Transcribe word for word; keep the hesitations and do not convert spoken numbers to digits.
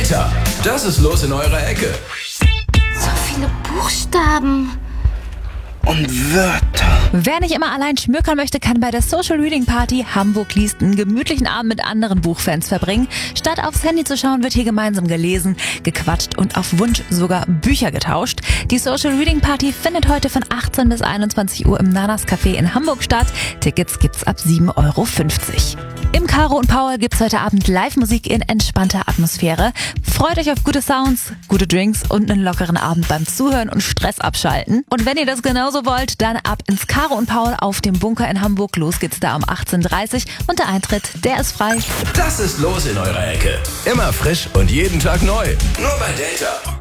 Data, das ist los in eurer Ecke. So viele Buchstaben. Und Wörter. Wer nicht immer allein schmökern möchte, kann bei der Social Reading Party Hamburg liest einen gemütlichen Abend mit anderen Buchfans verbringen. Statt aufs Handy zu schauen, wird hier gemeinsam gelesen, gequatscht und auf Wunsch sogar Bücher getauscht. Die Social Reading Party findet heute von achtzehn bis einundzwanzig Uhr im Nanas Café in Hamburg statt. Tickets gibt's ab sieben Euro fünfzig. Im Caro und Paul gibt's heute Abend Live-Musik in entspannter Atmosphäre. Freut euch auf gute Sounds, gute Drinks und einen lockeren Abend beim Zuhören und Stress abschalten. Und wenn ihr das genauso wollt, dann ab ins Caro und Paul auf dem Bunker in Hamburg. Los geht's da um achtzehn Uhr dreißig und der Eintritt, der ist frei. Das ist los in eurer Ecke. Immer frisch und jeden Tag neu. Nur bei Data.